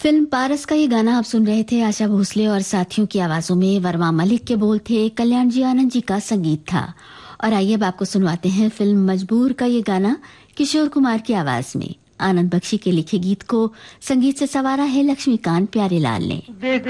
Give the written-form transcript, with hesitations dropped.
Film पारस का ये गाना आप सुन रहे थे। आशा भोसले और साथियों की आवाजों में वर्मा मलिक के बोल थे, कल्याण जी आनंद जी का संगीत था। और आइए अब आपको सुनवाते हैं फिल्म मजबूर का ये गाना किशोर कुमार की आवाज में। आनंद बख्शी के लिखे गीत को संगीत से संवारा है लक्ष्मीकांत प्यारेलाल ने।